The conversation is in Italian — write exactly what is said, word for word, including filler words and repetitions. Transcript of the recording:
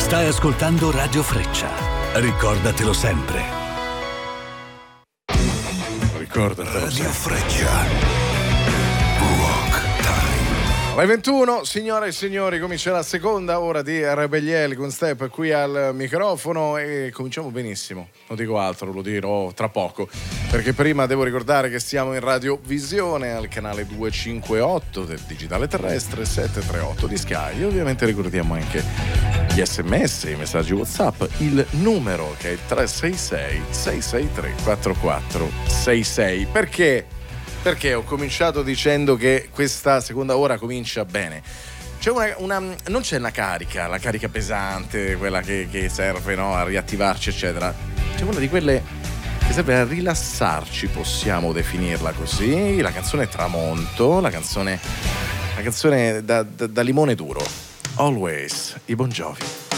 Stai ascoltando Radio Freccia. Ricordatelo sempre. Ricordatelo Radio sempre. Freccia. Alle ventuno, signore e signori, comincia la seconda ora di Rebelliel con Step qui al microfono e cominciamo benissimo. Non dico altro, lo dirò tra poco, perché prima devo ricordare che siamo in radiovisione al canale duecentocinquantotto del digitale terrestre settecentotrentotto di Sky. E ovviamente ricordiamo anche gli sms, i messaggi WhatsApp, il numero che è il tre sei sei sei sei tre quattro quattro sei sei. Perché? Perché ho cominciato dicendo che questa seconda ora comincia bene. C'è una, una non c'è una carica, la carica pesante, quella che, che serve, no, a riattivarci, eccetera. C'è una di quelle che serve a rilassarci, possiamo definirla così. La canzone Tramonto, la canzone, la canzone da, da, da limone duro. Always, i Bon Jovi.